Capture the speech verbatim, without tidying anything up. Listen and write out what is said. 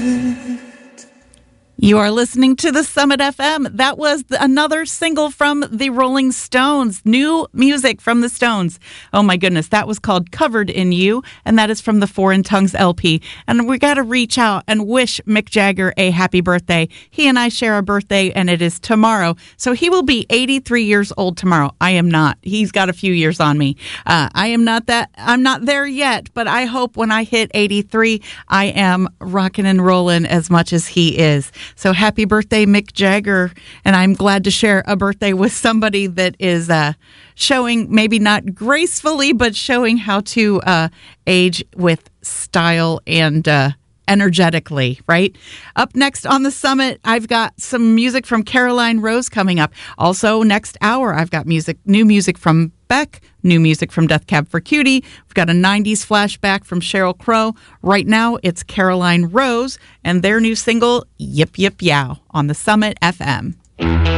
You are listening to the Summit F M. That was the, another single from the Rolling Stones. New music from the Stones. Oh my goodness, that was called Covered in You, and that is from the Foreign Tongues L P. And we got to reach out and wish Mick Jagger a happy birthday. He and I share a birthday, and it is tomorrow. So he will be eighty-three years old tomorrow. I am not. He's got a few years on me. Uh, I am not that. I'm not there yet, but I hope when I hit eighty-three, I am rocking and rolling as much as he is. So happy birthday, Mick Jagger. And I'm glad to share a birthday with somebody that is uh, showing, maybe not gracefully, but showing how to uh, age with style and uh, energetically, right? Up next on the Summit, I've got some music from Caroline Rose coming up. Also, next hour, I've got music, new music from Beck, new music from Death Cab for Cutie. We've got a nineties flashback from Sheryl Crow. Right now, it's Caroline Rose and their new single, Yip Yip Yow, on the Summit F M.